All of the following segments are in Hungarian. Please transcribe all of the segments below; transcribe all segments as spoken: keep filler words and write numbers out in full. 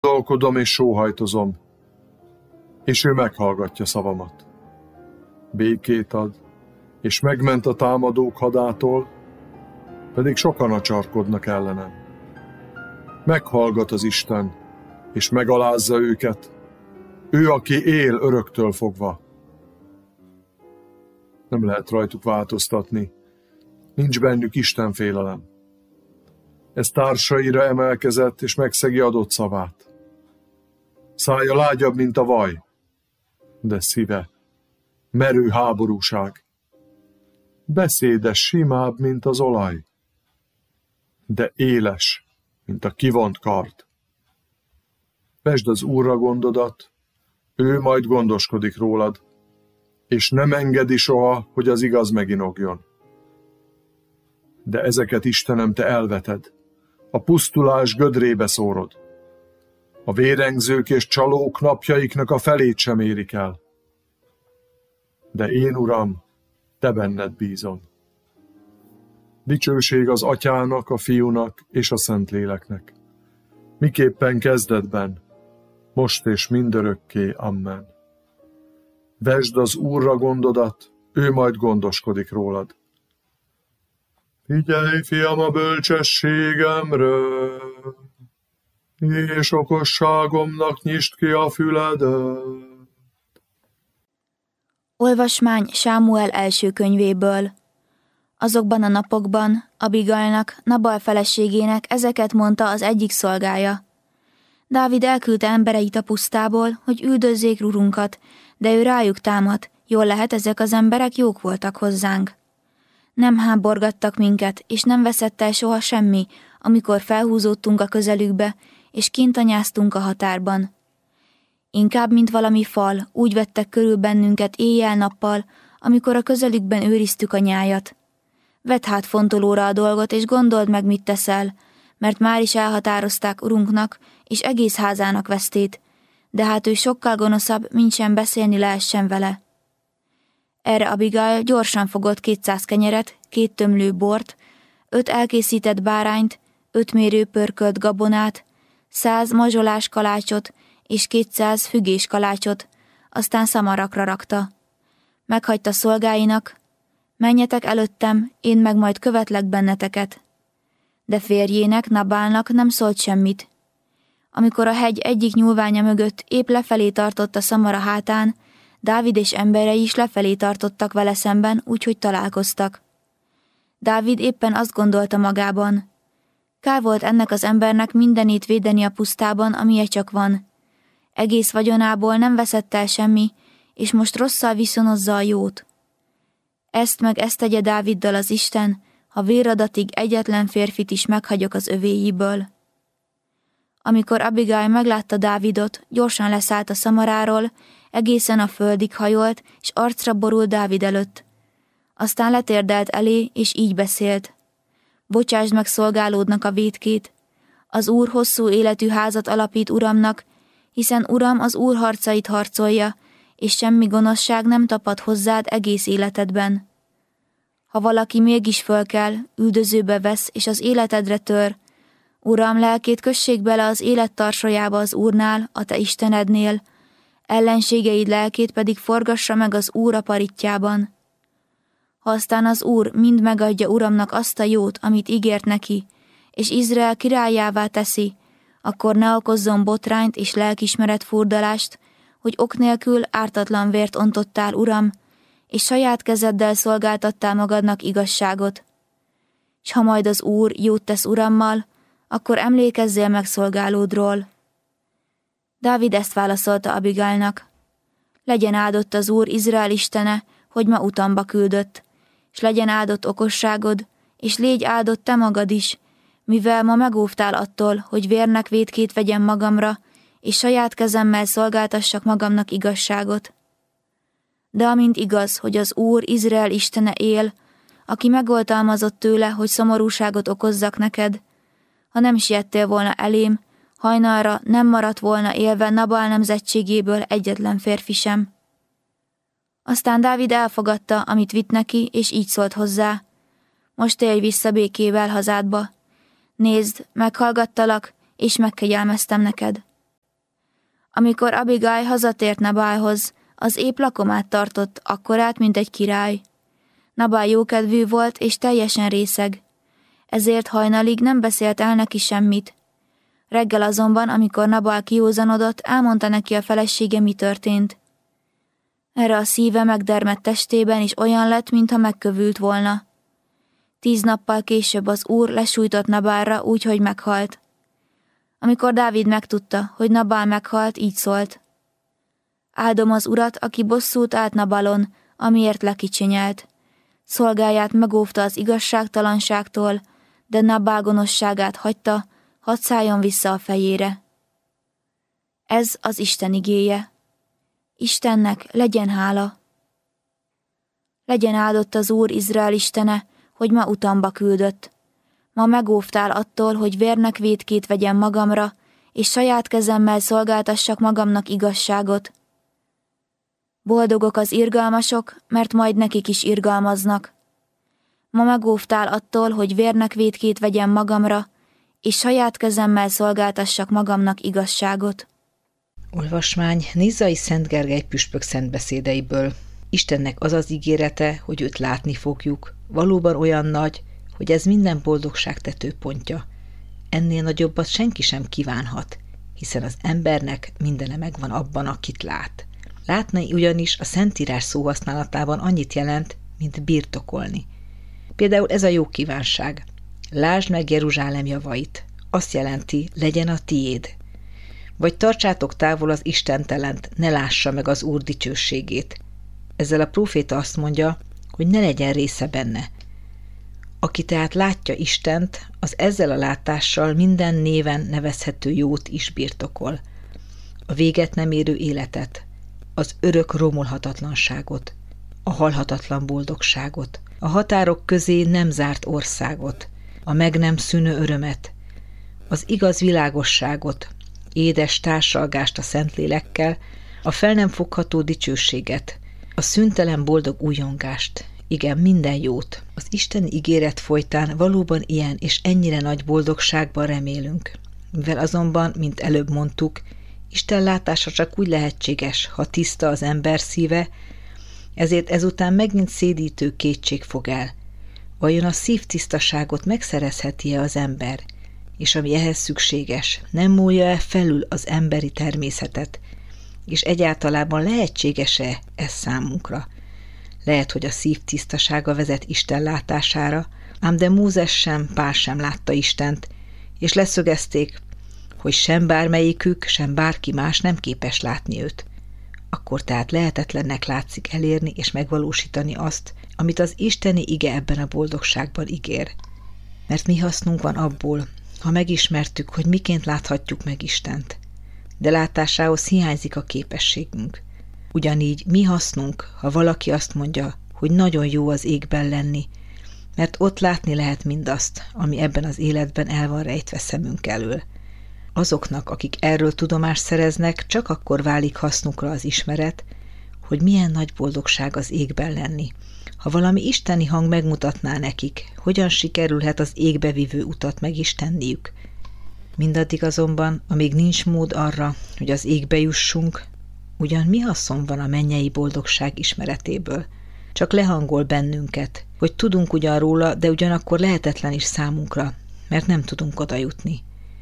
Gondolkodom és sóhajtozom, és ő meghallgatja szavamat. Békét ad, és megment a támadók hadától, pedig sokan acsarkodnak ellenem. Meghallgat az Isten, és megalázza őket, ő, aki él öröktől fogva. Nem lehet rajtuk változtatni, nincs bennük Isten félelem. Ez társaira emelkezett, és megszegi adott szavát. Szája lágyabb, mint a vaj, de szíve merő háborúság. Beszéde simább, mint az olaj, de éles, mint a kivont kard. Vesd az Úrra gondodat, ő majd gondoskodik rólad, és nem engedi soha, hogy az igaz meginogjon. De ezeket, Istenem, te elveted, a pusztulás gödrébe szórod. A vérengzők és csalók napjaiknak a felét sem érik el. De én, Uram, te benned bízom. Dicsőség az Atyának, a Fiúnak és a Szentléleknek. Miképpen kezdetben, most és mindörökké. Amen. Vesd az Úrra gondodat, ő majd gondoskodik rólad. Figyelj, fiam, a bölcsességemre, és okosságomnak nyisd ki a füledet. Olvasmány Sámuel első könyvéből. Azokban a napokban Abigailnak, Nabal feleségének ezeket mondta az egyik szolgája. Dávid elküldte embereit a pusztából, hogy üldözzék urunkat, de ő rájuk támadt, jól lehet, ezek az emberek jók voltak hozzánk. Nem háborgattak minket, és nem veszett el soha semmi, amikor felhúzódtunk a közelükbe, és kintanyáztunk a határban. Inkább, mint valami fal, úgy vettek körül bennünket éjjel-nappal, amikor a közelükben őriztük a nyájat. Vedd hát fontolóra a dolgot, és gondold meg, mit teszel, mert már is elhatározták urunknak, és egész házának vesztét, de hát ő sokkal gonoszabb, mint sem beszélni lehessen vele. Erre Abigail gyorsan fogott kétszáz kenyeret, két tömlő bort, öt elkészített bárányt, öt mérő pörkölt gabonát, száz mazsolás kalácsot és kétszáz fügés kalácsot, aztán szamarakra rakta. Meghagyta szolgáinak, menjetek előttem, én meg majd követlek benneteket. De férjének, Nabálnak nem szólt semmit. Amikor a hegy egyik nyúlványa mögött épp lefelé tartott a szamara hátán, Dávid és emberei is lefelé tartottak vele szemben, úgyhogy találkoztak. Dávid éppen azt gondolta magában. Kár volt ennek az embernek mindenét védeni a pusztában, amilyen csak van. Egész vagyonából nem veszett el semmi, és most rosszal viszonozza a jót. Ezt meg ezt tegye Dáviddal az Isten, ha véradatig egyetlen férfit is meghagyok az övéjiből. Amikor Abigail meglátta Dávidot, gyorsan leszállt a szamaráról, egészen a földig hajolt, és arcra borult Dávid előtt. Aztán letérdelt elé, és így beszélt. Bocsásd meg szolgálódnak a vétkét. Az Úr hosszú életű házat alapít Uramnak, hiszen Uram az Úr harcait harcolja, és semmi gonoszság nem tapad hozzád egész életedben. Ha valaki mégis fölkel, üldözőbe vesz, és az életedre tör, Uram, lelkét kössék bele az élet tarsolyába az Úrnál, a te Istenednél, ellenségeid lelkét pedig forgassa meg az Úr a paritjában. Ha aztán az Úr mind megadja Uramnak azt a jót, amit ígért neki, és Izrael királyává teszi, akkor ne okozzon botrányt és lelkismeret furdalást, hogy ok nélkül ártatlan vért ontottál, Uram, és saját kezeddel szolgáltattál magadnak igazságot. S ha majd az Úr jót tesz Urammal, akkor emlékezzél meg szolgálódról. Dávid ezt válaszolta Abigailnak. Legyen áldott az Úr, Izrael istene, hogy ma utamba küldött, s legyen áldott okosságod, és légy áldott te magad is, mivel ma megóvtál attól, hogy vérnek vétkét vegyem magamra, és saját kezemmel szolgáltassak magamnak igazságot. De amint igaz, hogy az Úr, Izrael istene él, aki megoltalmazott tőle, hogy szomorúságot okozzak neked, ha nem siettél volna elém, hajnalra nem maradt volna élve Nabal nemzetségéből egyetlen férfi sem. Aztán Dávid elfogadta, amit vitt neki, és így szólt hozzá. Most térj vissza békével hazádba. Nézd, meghallgattalak, és megkegyelmeztem neked. Amikor Abigail hazatért Nabálhoz, az épp lakomát tartott, akkorát, mint egy király. Nabál jókedvű volt és teljesen részeg, ezért hajnalig nem beszélt el neki semmit. Reggel azonban, amikor Nabál kiózanodott, elmondta neki a felesége, mi történt. Erre a szíve megdermedt testében is olyan lett, mintha megkövült volna. Tíz nappal később az úr lesújtott Nabálra úgy, hogy meghalt. Amikor Dávid megtudta, hogy Nabál meghalt, így szólt. Áldom az urat, aki bosszút állt Nabálon, amiért lekicsinyelt. Szolgáját megóvta az igazságtalanságtól, de Nabál gonoszságát hagyta, hadd szálljon vissza a fejére. Ez az Isten igéje. Istennek legyen hála. Legyen áldott az Úr Izrael istene, hogy ma utamba küldött. Ma megóvtál attól, hogy vérnek vétkét vegyem magamra, és saját kezemmel szolgáltassak magamnak igazságot. Boldogok az irgalmasok, mert majd nekik is irgalmaznak. Ma megóvtál attól, hogy vérnek vétkét vegyem magamra, és saját kezemmel szolgáltassak magamnak igazságot. Olvasmány Nizzai Szent Gergely püspök szentbeszédeiből. Istennek az az ígérete, hogy őt látni fogjuk, valóban olyan nagy, hogy ez minden boldogság tetőpontja. Ennél nagyobbat senki sem kívánhat, hiszen az embernek mindene megvan abban, akit lát. Látni ugyanis a Szentírás szóhasználatában annyit jelent, mint birtokolni. Például ez a jó kívánság. Lásd meg Jeruzsálem javait. Azt jelenti, legyen a tiéd. Vagy tartsátok távol az istentelent, ne lássa meg az Úr dicsőségét. Ezzel a próféta azt mondja, hogy ne legyen része benne. Aki tehát látja Istent, az ezzel a látással minden néven nevezhető jót is birtokol. A véget nem érő életet, az örök romolhatatlanságot, a halhatatlan boldogságot, a határok közé nem zárt országot, a meg nem szűnő örömet, az igaz világosságot, édes társalgást a Szentlélekkel, a fel nem fogható dicsőséget, a szüntelen boldog újongást, igen, minden jót. Az isteni ígéret folytán valóban ilyen és ennyire nagy boldogságban remélünk. Mivel azonban, mint előbb mondtuk, Isten látása csak úgy lehetséges, ha tiszta az ember szíve, ezért ezután megint szédítő kétség fog el. Vajon a szívtisztaságot megszerezheti-e az ember, és ami ehhez szükséges, nem múlja-e felül az emberi természetet, és egyáltalában lehetséges-e ez számunkra? Lehet, hogy a szív tisztasága vezet Isten látására, ám de Mózes sem, Pál sem látta Istent, és leszögezték, hogy sem bármelyikük, sem bárki más nem képes látni őt. Akkor tehát lehetetlennek látszik elérni és megvalósítani azt, amit az isteni ige ebben a boldogságban ígér. Mert mi hasznunk van abból, ha megismertük, hogy miként láthatjuk meg Istent. De látásához hiányzik a képességünk. Ugyanígy mi hasznunk, ha valaki azt mondja, hogy nagyon jó az égben lenni, mert ott látni lehet mindazt, ami ebben az életben el van rejtve szemünk elől. Azoknak, akik erről tudomást szereznek, csak akkor válik hasznukra az ismeret, hogy milyen nagy boldogság az égben lenni. Ha valami isteni hang megmutatná nekik, hogyan sikerülhet az égbe vívő utat megistenniük. Mindaddig azonban, amíg nincs mód arra, hogy az égbe jussunk, ugyan mi haszon van a mennyei boldogság ismeretéből? Csak lehangol bennünket, hogy tudunk ugyan róla, de ugyanakkor lehetetlen is számunkra, mert nem tudunk oda jutni.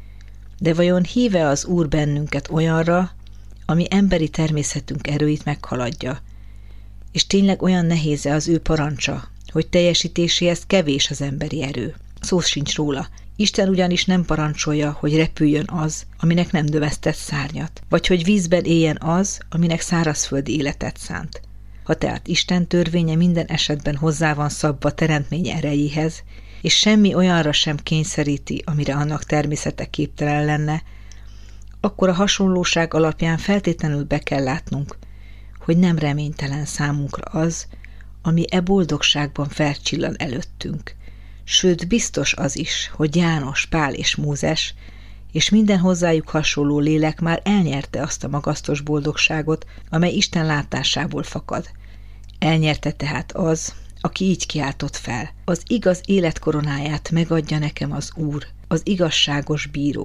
De vajon híve az Úr bennünket olyanra, ami emberi természetünk erőit meghaladja? És tényleg olyan nehéz-e az ő parancsa, hogy teljesítéséhez kevés az emberi erő? Szó sincs róla. Isten ugyanis nem parancsolja, hogy repüljön az, aminek nem dövesztett szárnyat, vagy hogy vízben éljen az, aminek szárazföldi életet szánt. Ha tehát Isten törvénye minden esetben hozzá van szabva teremtmény erejéhez, és semmi olyanra sem kényszeríti, amire annak természete képtelen lenne, akkor a hasonlóság alapján feltétlenül be kell látnunk, hogy nem reménytelen számunkra az, ami e boldogságban felcsillan előttünk. Sőt, biztos az is, hogy János, Pál és Mózes, és minden hozzájuk hasonló lélek már elnyerte azt a magasztos boldogságot, amely Isten látásából fakad. Elnyerte tehát az, aki így kiáltott fel. Az igaz életkoronáját megadja nekem az Úr, az igazságos bíró.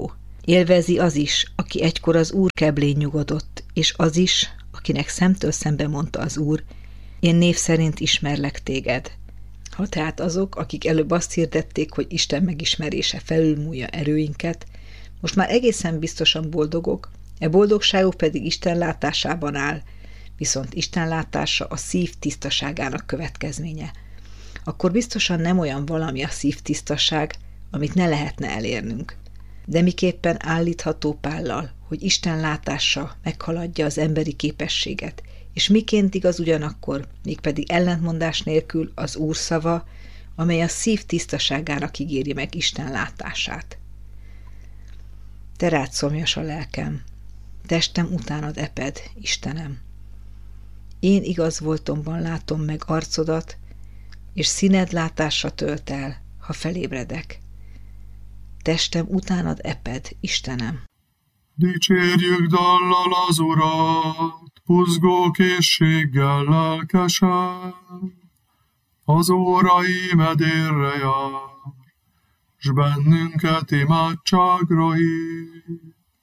Élvezi az is, aki egykor az Úr keblén nyugodott, és az is, akinek szemtől szembe mondta az Úr, én név szerint ismerlek téged. Ha tehát azok, akik előbb azt hirdették, hogy Isten megismerése felülmúlja erőinket, most már egészen biztosan boldogok, e boldogságuk pedig Isten látásában áll, viszont Isten látása a szív tisztaságának következménye. Akkor biztosan nem olyan valami a szív tisztaság, amit ne lehetne elérnünk. De miképpen állítható Pállal, hogy Isten látása meghaladja az emberi képességet, és miként igaz ugyanakkor, mégpedig ellentmondás nélkül az Úr szava, amely a szív tisztaságának ígéri meg Isten látását. Te rád szomjas a lelkem, testem utánad eped, Istenem. Én igaz voltomban látom meg arcodat, és színed látásra tölt el, ha felébredek. Testem utánad eped, Istenem. Dicsérjük dallal az Urat, buzgó készséggel lelkesen, az órai medérre jár, s bennünket imádságra hív.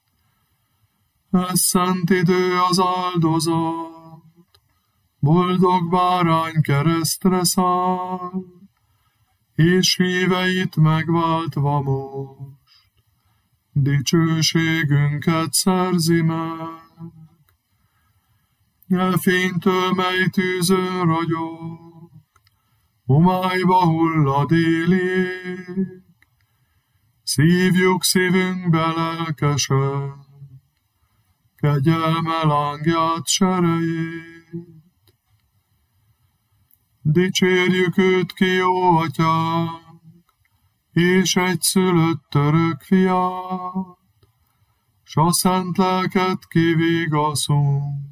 Ez szent idő az áldozat, boldog bárány keresztre száll, és híveit megváltva most, dicsőségünket szerzi meg. E fénytől, mely tűzön ragyog, homályba hullad élék, szívjuk szívünkbe lelkesen, kegyelme lángját serejét. Dicsérjük őt ki, jó atyánk, és egyszülött örök fiát, s a szent lelket kivigaszunk,